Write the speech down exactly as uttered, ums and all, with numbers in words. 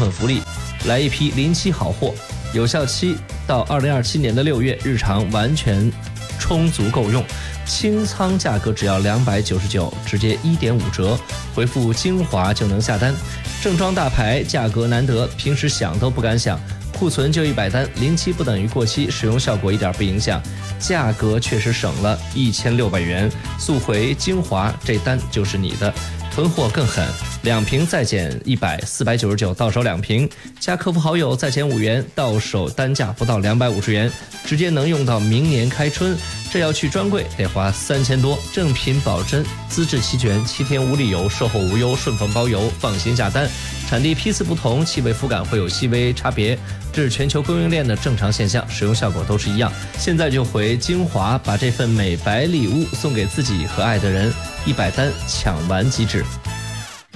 粉福利，来一批临期好货，有效期到二零二七年的六月，日常完全充足够用。清仓价格只要两百九十九，直接一点五折，回复精华就能下单。正装大牌，价格难得，平时想都不敢想。库存就一百单，临期不等于过期，使用效果一点不影响，价格确实省了一千六百元。速回精华，这单就是你的。囤货更狠，两瓶再减一百，四百九十九到手两瓶，加客服好友再减五元，到手单价不到两百五十元，直接能用到明年开春。这要去专柜得花三千多，正品保真，资质齐全，七天无理由，售后无忧，顺丰包邮，放心下单。产地批次不同，气味肤感会有细微差别，这是全球供应链的正常现象，使用效果都是一样。现在就回精华，把这份美白礼物送给自己和爱的人，一百单抢完即止。